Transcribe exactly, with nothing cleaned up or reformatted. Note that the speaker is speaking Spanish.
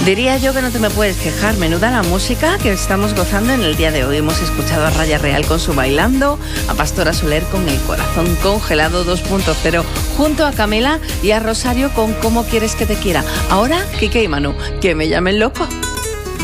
Diría yo que no te me puedes quejar. Menuda la música que estamos gozando en el día de hoy. Hemos escuchado a Raya Real con su Bailando, a Pastora Soler con El Corazón Congelado dos punto cero, junto a Camela y a Rosario con Cómo quieres que te quiera. Ahora, Quique y Manu, que me llamen loco.